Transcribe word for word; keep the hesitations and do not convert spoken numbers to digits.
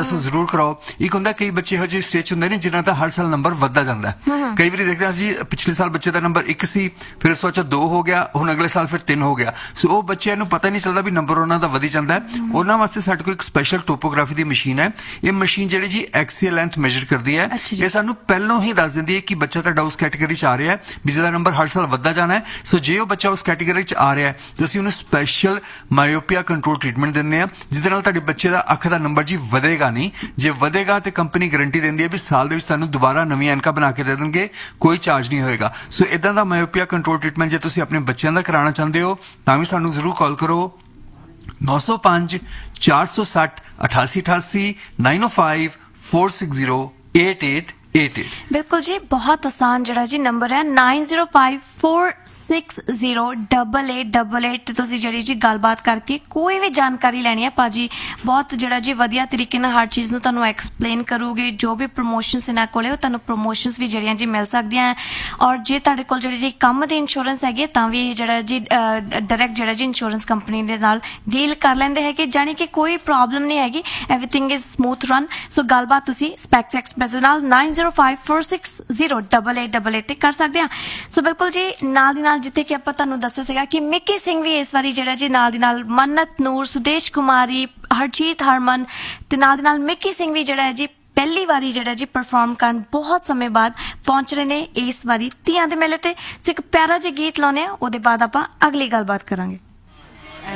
सो जरूर कराओ। एक हुंदा कई बच्चे ਇਹੋ ਜਿਹੇ ਸਟੇਜ ਹੁੰਦੇ ਨੇ ਜਿਨ੍ਹਾਂ ਦਾ ਹਰ ਸਾਲ ਨੰਬਰ ਵੱਧਦਾ ਜਾਂਦਾ ਹੈ। ਕਈ ਵਾਰੀ ਦੇਖਦੇ ਹਾਂ ਜੀ ਪਿਛਲੇ ਸਾਲ ਬੱਚੇ ਦਾ ਨੰਬਰ ਇੱਕ ਸੀ, ਫਿਰ ਉਸ ਤੋਂ ਬਾਅਦ ਦੋ ਹੋ ਗਿਆ, ਹੁਣ ਅਗਲੇ ਸਾਲ ਫਿਰ ਤਿੰਨ ਹੋ ਗਿਆ। ਸੋ ਉਹ ਬੱਚਿਆਂ ਨੂੰ ਪਤਾ ਨਹੀਂ ਚੱਲਦਾ ਵੀ ਨੰਬਰ ਉਹਨਾਂ ਦਾ ਵਧੀ ਜਾਂਦਾ ਹੈ। ਉਹਨਾਂ ਵਾਸਤੇ ਸਾਡੇ ਕੋਲ ਇੱਕ ਸਪੈਸ਼ਲ ਟੋਪੋਗ੍ਰਾਫੀ ਦੀ ਮਸ਼ੀਨ ਹੈ। ਇਹ ਮਸ਼ੀਨ ਜਿਹੜੀ ਜੀ ਐਕਸੀਅਲ ਲੈਂਥ ਮੈਜਰ ਕਰਦੀ ਹੈ। ਇਹ ਸਾਨੂੰ ਪਹਿਲਾਂ ਹੀ ਦੱਸ ਦਿੰਦੀ ਹੈ ਕਿ ਬੱਚਾ ਤੁਹਾਡਾ ਉਸ ਕੈਟੇਗਰੀ 'ਚ ਆ ਰਿਹਾ ਹੈ ਵੀ ਜਿਹਦਾ ਨੰਬਰ ਹਰ ਸਾਲ ਵੱਧਦਾ ਜਾਣਾ ਹੈ। ਸੋ ਜੇ ਉਹ ਬੱਚਾ ਉਸ ਕੈਟੇਗਰੀ 'ਚ ਆ ਰਿਹਾ ਹੈ ਤਾਂ ਅਸੀਂ ਉਹਨੂੰ ਸਪੈਸ਼ਲ ਮਾਇਓਪੀਆ ਕੰਟਰੋਲ ਟ੍ਰੀਟਮੈਂਟ ਦਿੰਦੇ ਹਾਂ, ਜਿਹਦੇ ਨਾਲ ਤੁਹਾਡੇ ਬੱਚੇ ਦਾ ਅੱਖ ਦਾ ਨੰਬਰ ਜੀ ਵਧੇਗਾ ਨਹੀਂ। ਜੇ ਵਧੇਗਾ ਤੇ ਕੰਪਨੀ ਗਰੰਟੀ ਦਿੰਦੀ ਹੈ ਵੀ ਸਾਲ ਦੇ ਵਿੱਚ ਤੁਹਾਨੂੰ ਦੁਬਾਰਾ ਨਵੀਆਂ ਐਨਕਾਂ ਬਣਾ ਕੇ ਦੇ ਦੇਣਗੇ, ਕੋਈ ਚਾਰਜ ਨਹੀਂ ਹੋਏਗਾ। ਸੋ ਇਦਾਂ ਦਾ ਮਾਇਓਪੀਆ ਕੰਟਰੋਲ ਟ੍ਰੀਟਮੈਂਟ ਜੇ ਤੁਸੀਂ ਆਪਣੇ ਬੱਚਿਆਂ ਦਾ ਕਰਾਉਣਾ ਚਾਹੁੰਦੇ ਹੋ ਤਾਂ ਵੀ ਸਾਨੂੰ ਜ਼ਰੂਰ ਕਾਲ ਕਰੋ। नौ सौ पाँच चार सौ सठ अठासी अठासी नाइन ओ five four six zero eight eight eight eight. बिल्कुल जी, बहुत आसान जरा जी नंबर है nine zero five four six zero double eight double eight. तुसी जड़ी जी गलबात करके कोई भी जानकारी लेनी है भाजी बहुत जरा जी वधिया तरीके नाल हर चीज़ नूं तुहानूं एक्सप्लेन करूगे। जो भी प्रमोशनस इन्हां कोले तुहानूं प्रमोशनस भी जड़ियां जी मिल सकदियां हैं। और जे तुहाडे कोल जड़ी जी काम दी इंश्योरेंस हैगी तां भी जड़ा जी डायरैक्ट जड़ा जी इंश्योरेंस कंपनी दे नाल डील कर लैंदे हैगे, जानी कि कोई प्रॉब्लम नहीं हैगी, एवरीथिंग इज स्मूथ रन। सो गलबात तुसी स्पैक्स एक्सप्रेस दे नाल nine zero five four six zero double eight double eight कर सकते हैं। सो बिल्कुल जी नाल दी नाल जिथे कि आपां तुहानूं दस्सिया सीगा कि मिक्की सिंह भी इस बारी जिहड़ा जी नाल दी नाल मन्नत नूर, सुदेश कुमारी, हरजीत हरमन ते नाल दी नाल मिक्की सिंह भी जिहड़ा है जी पहली बारी जिहड़ा जी परफॉर्म करन बहुत समय बाद पहुंच रहे ने इस बारी तियां दे मेले ते। सो एक प्यारा जिहा गीत लाउने आ, ओहदे बाद आपां अगली गलबात करांगे।